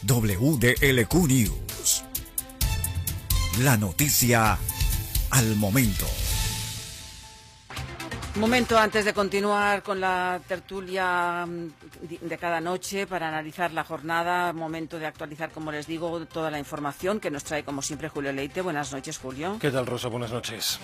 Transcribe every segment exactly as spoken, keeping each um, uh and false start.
W D L Q News. La noticia al momento. Momento antes de continuar con la tertulia de cada noche para analizar la jornada, momento de actualizar, como les digo, toda la información que nos trae como siempre Julio Leite. Buenas noches, Julio. ¿Qué tal, Rosa? Buenas noches.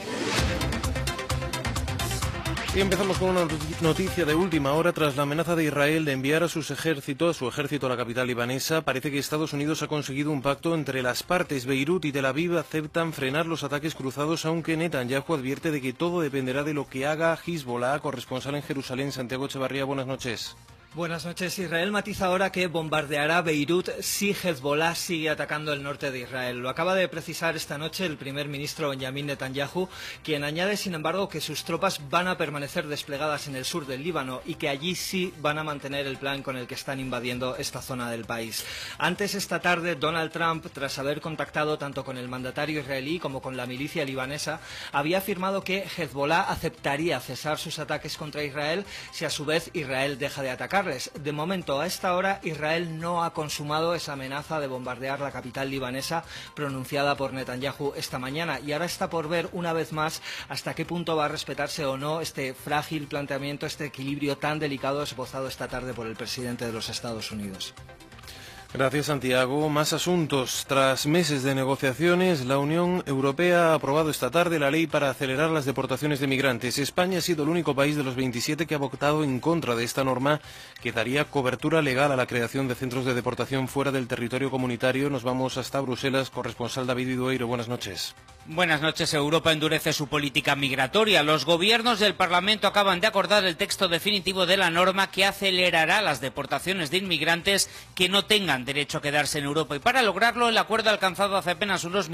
Y empezamos con una noticia de última hora. Tras la amenaza de Israel de enviar a sus ejércitos, a su ejército a la capital libanesa, parece que Estados Unidos ha conseguido un pacto entre las partes. Beirut y Tel Aviv aceptan frenar los ataques cruzados, aunque Netanyahu advierte de que todo dependerá de lo que haga Hezbollah. Corresponsal en Jerusalén, Santiago Echevarría, buenas noches. Buenas noches. Israel matiza ahora que bombardeará Beirut si Hezbollah sigue atacando el norte de Israel. Lo acaba de precisar esta noche el primer ministro Benjamin Netanyahu, quien añade, sin embargo, que sus tropas van a permanecer desplegadas en el sur del Líbano y que allí sí van a mantener el plan con el que están invadiendo esta zona del país. Antes, esta tarde, Donald Trump, tras haber contactado tanto con el mandatario israelí como con la milicia libanesa, había afirmado que Hezbollah aceptaría cesar sus ataques contra Israel si a su vez Israel deja de atacar. De momento, a esta hora, Israel no ha consumado esa amenaza de bombardear la capital libanesa pronunciada por Netanyahu esta mañana, y ahora está por ver una vez más hasta qué punto va a respetarse o no este frágil planteamiento, este equilibrio tan delicado esbozado esta tarde por el presidente de los Estados Unidos. Gracias, Santiago. Más asuntos. Tras meses de negociaciones, la Unión Europea ha aprobado esta tarde la ley para acelerar las deportaciones de migrantes. España ha sido el único país de los veintisiete que ha votado en contra de esta norma, que daría cobertura legal a la creación de centros de deportación fuera del territorio comunitario. Nos vamos hasta Bruselas. Corresponsal David Idueiro, buenas noches. Buenas noches. Europa endurece su política migratoria. Los gobiernos del Parlamento acaban de acordar el texto definitivo de la norma que acelerará las deportaciones de inmigrantes que no tengan derecho a quedarse en Europa. Y para lograrlo, el acuerdo alcanzado hace apenas unos